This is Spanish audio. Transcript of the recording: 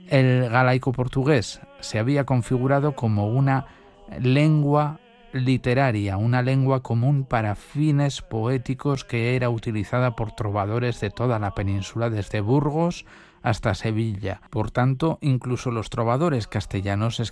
El galaico-portugués se había configurado como una lengua literaria, una lengua común para fines poéticos que era utilizada por trovadores de toda la península, desde Burgos hasta Sevilla. Por tanto, incluso los trovadores castellanos